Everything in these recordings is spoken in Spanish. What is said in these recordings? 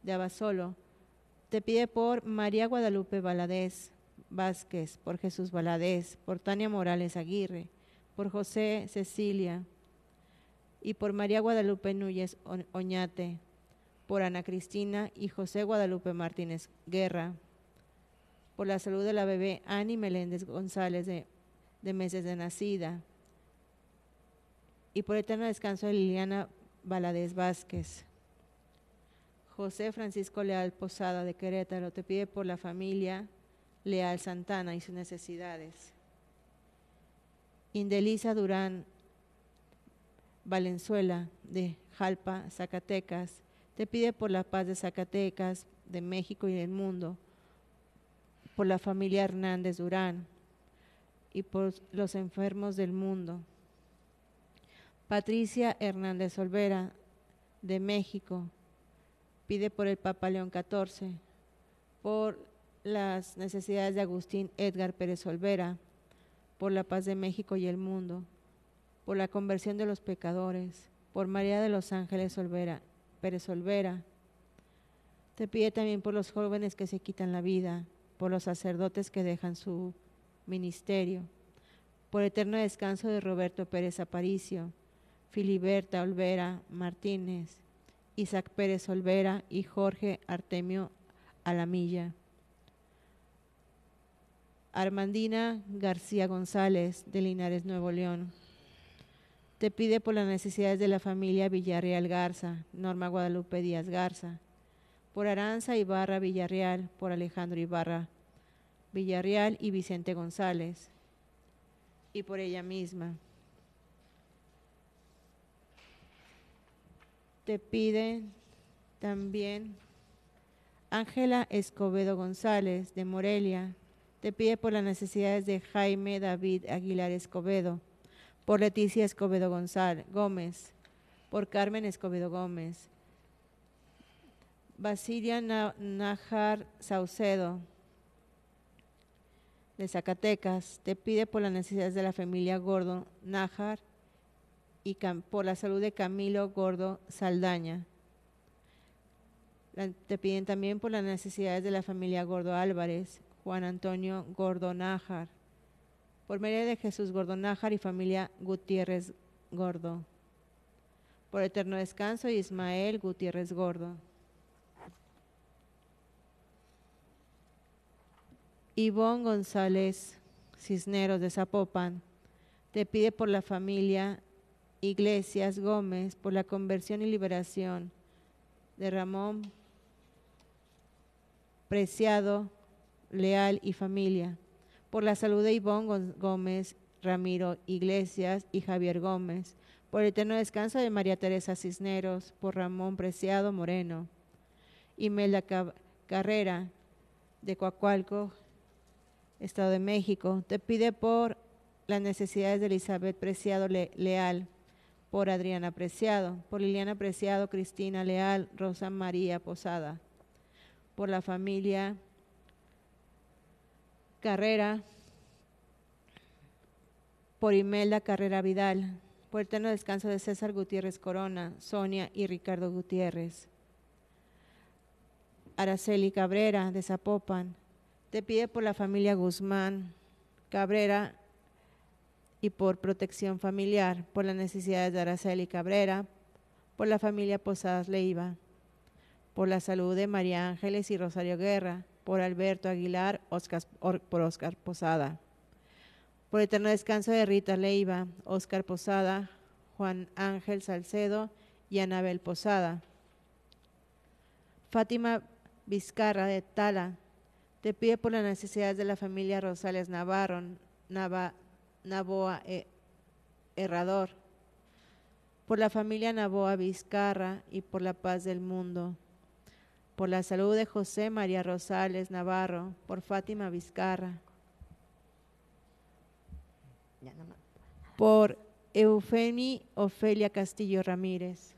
de Abasolo. Te pide por María Guadalupe Valadez Vázquez, por Jesús Valadez, por Tania Morales Aguirre, por José Cecilia y por María Guadalupe Núñez Oñate, por Ana Cristina y José Guadalupe Martínez Guerra, por la salud de la bebé Ani Meléndez González de meses de nacida, y por eterno descanso de Liliana Valadez Vázquez. José Francisco Leal Posada de Querétaro te pide por la familia Leal Santana y sus necesidades. Indelisa Durán Valenzuela de Jalpa, Zacatecas, te pide por la paz de Zacatecas, de México y del mundo, por la familia Hernández Durán y por los enfermos del mundo. Patricia Hernández Olvera de México pide por el Papa León XIV, por las necesidades de Agustín Edgar Pérez Olvera, por la paz de México y el mundo, por la conversión de los pecadores, por María de los Ángeles Olvera, Pérez Olvera. Te pide también por los jóvenes que se quitan la vida, por los sacerdotes que dejan su ministerio, por eterno descanso de Roberto Pérez Aparicio, Filiberta Olvera Martínez, Isaac Pérez Olvera y Jorge Artemio Alamilla. Armandina García González de Linares, Nuevo León. Te pide por las necesidades de la familia Villarreal Garza, Norma Guadalupe Díaz Garza, por Aranza Ibarra Villarreal, por Alejandro Ibarra Villarreal y Vicente González, y por ella misma. Te pide también Ángela Escobedo González de Morelia, te pide por las necesidades de Jaime David Aguilar Escobedo, por Leticia Escobedo Gómez, por Carmen Escobedo Gómez, Basilia Nájar Saucedo de Zacatecas, te pide por las necesidades de la familia Gordo Nájar y por la salud de Camilo Gordo Saldaña. Te piden también por las necesidades de la familia Gordo Álvarez, Juan Antonio Gordo Nájar, por María de Jesús Gordo Nájar y familia Gutiérrez Gordo, por eterno descanso Ismael Gutiérrez Gordo. Ivonne González Cisneros de Zapopan, te pide por la familia Iglesias Gómez, por la conversión y liberación de Ramón Preciado Leal y familia, por la salud de Ivonne Gómez, Ramiro Iglesias y Javier Gómez, por el eterno descanso de María Teresa Cisneros, por Ramón Preciado Moreno, Imelda Carrera de Coacualco, Estado de México, te pide por las necesidades de Elizabeth Preciado Leal, por Adriana Preciado, por Liliana Preciado, Cristina Leal, Rosa María Posada, por la familia Carrera, por Imelda Carrera Vidal, por el eterno descanso de César Gutiérrez Corona, Sonia y Ricardo Gutiérrez. Araceli Cabrera de Zapopan, te pide por la familia Guzmán Cabrera y por protección familiar, por las necesidades de Araceli Cabrera, por la familia Posadas Leiva, por la salud de María Ángeles y Rosario Guerra, por Alberto Aguilar, por Óscar Posada, por el eterno descanso de Rita Leiva, Óscar Posada, Juan Ángel Salcedo y Anabel Posada. Fátima Vizcarra de Tala, te pide por las necesidades de la familia Rosales Navarro, Naboa Herrador, por la familia Naboa Vizcarra y por la paz del mundo, por la salud de José María Rosales Navarro, por Fátima Vizcarra, por Eufemi Ofelia Castillo Ramírez.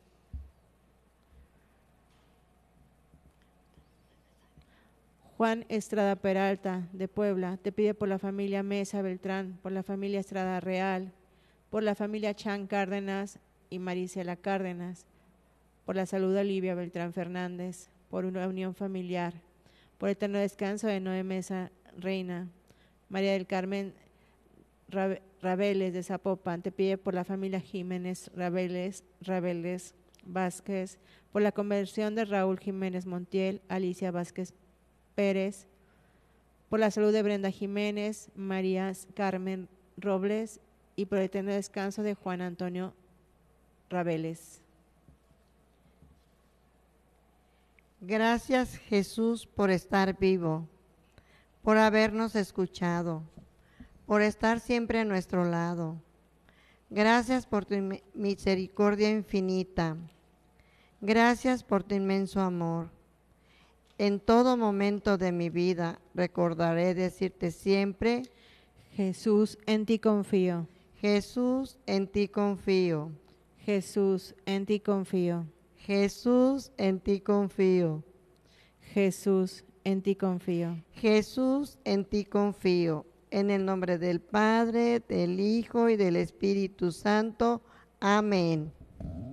Juan Estrada Peralta de Puebla, te pide por la familia Mesa Beltrán, por la familia Estrada Real, por la familia Chan Cárdenas y Marisela Cárdenas, por la salud de Olivia Beltrán Fernández, por una unión familiar, por el eterno descanso de Noé Mesa Reina, María del Carmen Rabeles de Zapopan, te pide por la familia Jiménez Rabeles Vázquez, por la conversión de Raúl Jiménez Montiel, Alicia Vázquez Pérez, por la salud de Brenda Jiménez, María Carmen Robles y por el eterno descanso de Juan Antonio Rabeles. Gracias, Jesús, por estar vivo, por habernos escuchado, por estar siempre a nuestro lado. Gracias por tu misericordia infinita. Gracias por tu inmenso amor. En todo momento de mi vida recordaré decirte siempre: Jesús, en ti confío. Jesús, en ti confío. Jesús, en ti confío. Jesús, en ti confío. Jesús, en ti confío. Jesús, en ti confío. En el nombre del Padre, del Hijo y del Espíritu Santo. Amén.